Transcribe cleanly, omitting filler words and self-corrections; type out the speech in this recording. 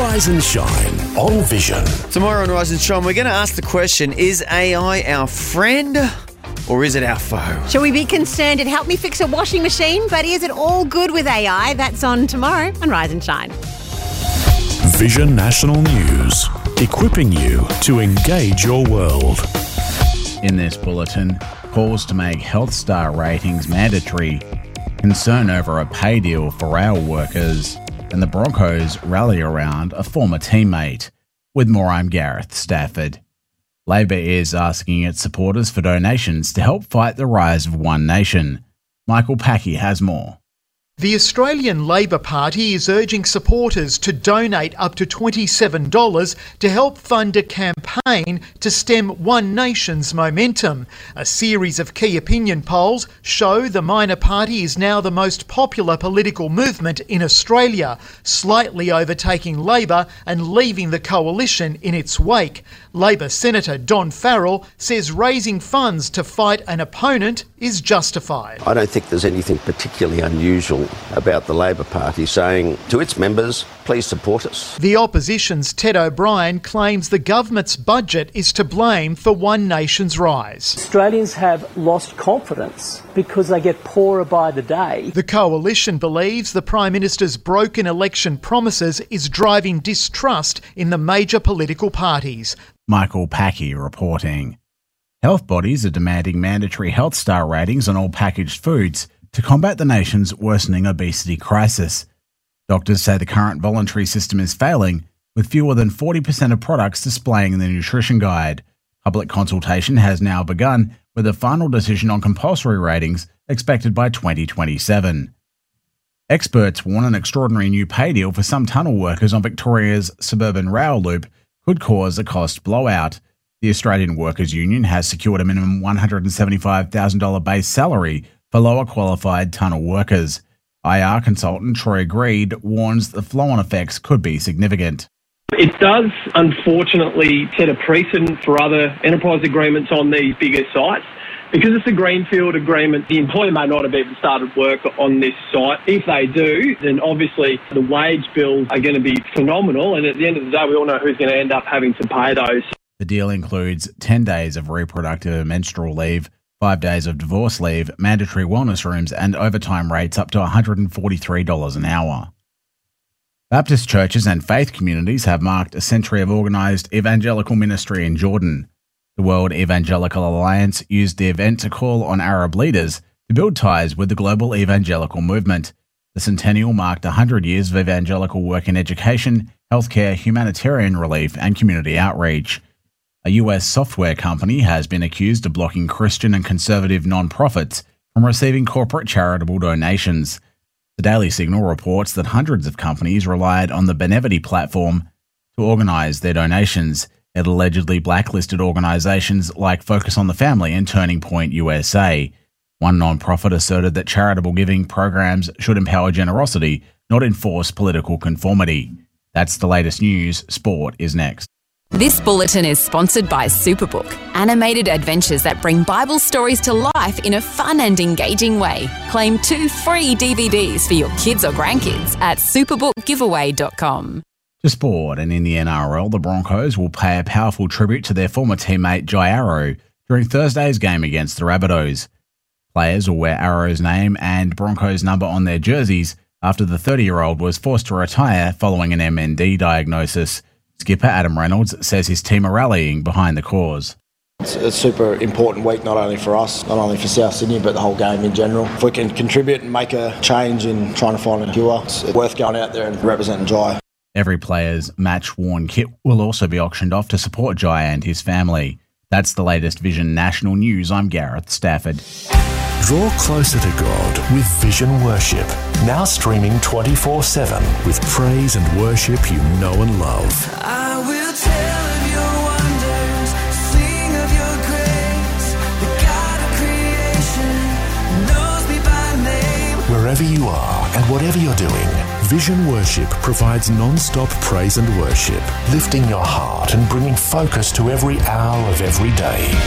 Rise and Shine on Vision. Tomorrow on Rise and Shine, we're going to ask the question, is AI our friend or is it our foe? Shall we be concerned it helped me fix a washing machine, but is it all good with AI? That's on tomorrow on Rise and Shine. Vision National News, equipping you to engage your world. In this bulletin, calls to make Health Star ratings mandatory, concern over a pay deal for rail workers, and the Broncos rally around a former teammate. With more, I'm Gareth Stafford. Labor is asking its supporters for donations to help fight the rise of One Nation. Michael Packey has more. The Australian Labor Party is urging supporters to donate up to $27 to help fund a campaign to stem One Nation's momentum. A series of key opinion polls show the minor party is now the most popular political movement in Australia, slightly overtaking Labor and leaving the coalition in its wake. Labor Senator Don Farrell says raising funds to fight an opponent is justified. I don't think there's anything particularly unusual about the Labor Party saying to its members, please support us. The opposition's Ted O'Brien claims the government's budget is to blame for One Nation's rise. Australians have lost confidence because they get poorer by the day. The coalition believes the Prime Minister's broken election promises is driving distrust in the major political parties. Michael Packey reporting. Health bodies are demanding mandatory Health Star ratings on all packaged foods to combat the nation's worsening obesity crisis. Doctors say the current voluntary system is failing, with fewer than 40% of products displaying the nutrition guide. Public consultation has now begun, with a final decision on compulsory ratings expected by 2027. Experts warn an extraordinary new pay deal for some tunnel workers on Victoria's suburban rail loop could cause a cost blowout. The Australian Workers' Union has secured a minimum $175,000 base salary for lower qualified tunnel workers. IR consultant Troy Greed warns the flow-on effects could be significant. It does, unfortunately, set a precedent for other enterprise agreements on these bigger sites. Because it's a greenfield agreement, the employer may not have even started work on this site. If they do, then obviously the wage bills are going to be phenomenal, and at the end of the day, we all know who's going to end up having to pay those. The deal includes 10 days of reproductive and menstrual leave, 5 days of divorce leave, mandatory wellness rooms, and overtime rates up to $143 an hour. Baptist churches and faith communities have marked a century of organised evangelical ministry in Jordan. The World Evangelical Alliance used the event to call on Arab leaders to build ties with the global evangelical movement. The centennial marked 100 years of evangelical work in education, healthcare, humanitarian relief, and community outreach. A US software company has been accused of blocking Christian and conservative non-profits from receiving corporate charitable donations. The Daily Signal reports that hundreds of companies relied on the Benevity platform to organise their donations. It allegedly blacklisted organisations like Focus on the Family and Turning Point USA. One non-profit asserted that charitable giving programs should empower generosity, not enforce political conformity. That's the latest news. Sport is next. This bulletin is sponsored by Superbook, animated adventures that bring Bible stories to life in a fun and engaging way. Claim 2 free DVDs for your kids or grandkids at superbookgiveaway.com. To sport, and in the NRL, the Broncos will pay a powerful tribute to their former teammate Jai Arrow during Thursday's game against the Rabbitohs. Players will wear Arrow's name and Broncos number on their jerseys after the 30-year-old was forced to retire following an MND diagnosis. Skipper Adam Reynolds says his team are rallying behind the cause. It's a super important week, not only for us, not only for South Sydney, but the whole game in general. If we can contribute and make a change in trying to find a cure, it's worth going out there and representing Jai. Every player's match-worn kit will also be auctioned off to support Jai and his family. That's the latest Vision National News. I'm Gareth Stafford. Draw closer to God with Vision Worship. Now streaming 24/7 with praise and worship you know and love. I will tell of your wonders, sing of your grace. The God of creation knows me by name. Wherever you are and whatever you're doing, Vision Worship provides non-stop praise and worship, lifting your heart and bringing focus to every hour of every day.